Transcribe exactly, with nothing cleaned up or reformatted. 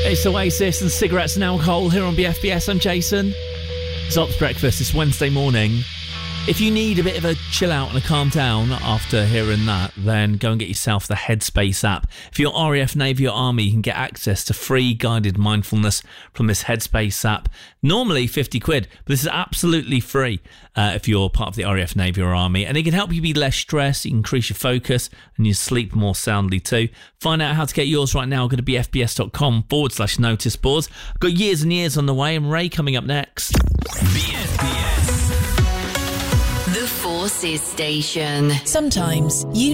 It's Oasis and Cigarettes and Alcohol here on B F B S. I'm Jason. It's Ops Breakfast. It's Wednesday morning. If you need a bit of a chill out and a calm down after hearing that, then go and get yourself the Headspace app. If you're R A F, Navy or Army, you can get access to free guided mindfulness from this Headspace app. Normally fifty quid, but this is absolutely free uh, if you're part of the R A F, Navy or Army. And it can help you be less stressed, you can increase your focus, and you sleep more soundly too. Find out how to get yours right now. Go to bfbs.com forward slash notice boards. I've got years and years on the way, and Ray coming up next. B F B S. The Forces Station. Sometimes you